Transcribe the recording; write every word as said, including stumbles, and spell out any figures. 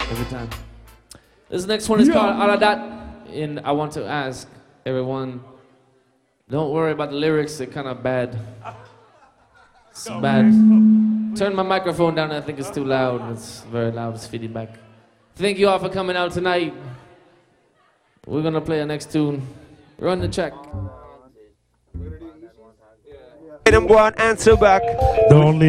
every time. This next one is Yeah. called Aladat, and I want to ask everyone, don't worry about the lyrics, they're kind of bad. It's bad. Turn my microphone down, I think it's too loud. It's very loud, it's feedback. Thank you all for coming out tonight. We're gonna play our next tune. Run the check. Them go and answer back. The only